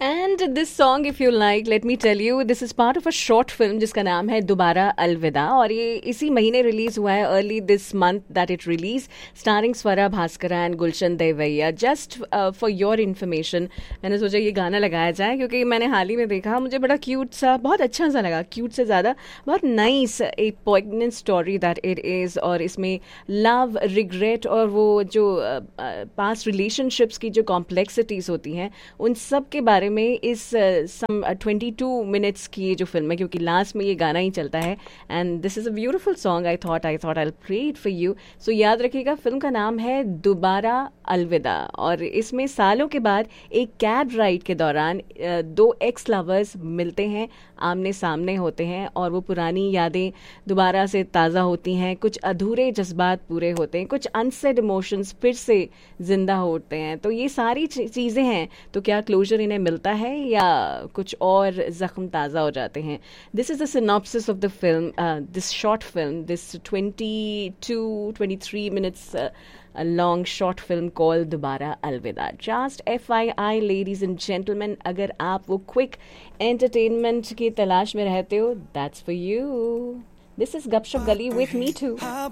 And this song if you like let me tell you this is part of a short film जिसका नाम है दोबारा अलविदा और ये इसी महीने रिलीज हुआ है early this month that it release starring Swara Bhaskara and Gulshan Devaiah just for your information मैंने सोचा ये गाना लगाया जाए क्योंकि मैंने हाल ही में देखा मुझे बड़ा क्यूट सा बहुत अच्छा सा लगा क्यूट से ज़्यादा बहुत नाइस एक poignant story that it is और इसमें लव रिग्रेट और वो जो पास्ट रिलेशनशिप्स की जो कॉम्प्लेक्सिटीज़ होती हैं उन सब के बारे में इस सम 22 मिनट्स की ये जो फिल्म है क्योंकि लास्ट में ये गाना ही चलता है and this is a beautiful song I thought I play it for you so याद रखिएगा फिल्म का नाम है दोबारा अलविदा और इसमें सालों के बाद एक कैब राइड के दौरान दो एक्स लवर्स मिलते हैं आमने सामने होते हैं और वो पुरानी यादें दोबारा से ताज़ा होती हैं कुछ अधूरे जज्बात पूरे होते हैं कुछ अनसेड इमोशंस फिर से जिंदा होते हैं तो ये सारी चीज़ें हैं तो क्या क्लोजर इन्हें मिलता है या कुछ और जख्म ताज़ा हो जाते हैं this is the synopsis of the film this short film this 22-23 minutes a long short film called Dobara Alvida. Just FYI, ladies and gentlemen, अगर आप वो quick entertainment की तलाश में रहते हो, that's for you. This is Gupshup Gully with me too.